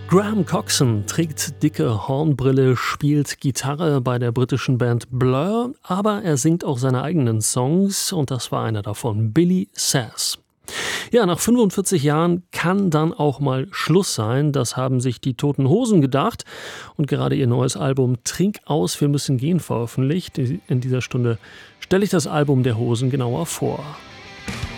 Graham Coxon trägt dicke Hornbrille, spielt Gitarre bei der britischen Band Blur, aber er singt auch seine eigenen Songs und das war einer davon, Billy Says. Ja, nach 45 Jahren kann dann auch mal Schluss sein, das haben sich die Toten Hosen gedacht und gerade ihr neues Album Trink aus, wir müssen gehen veröffentlicht. In dieser Stunde stelle ich das Album der Hosen genauer vor.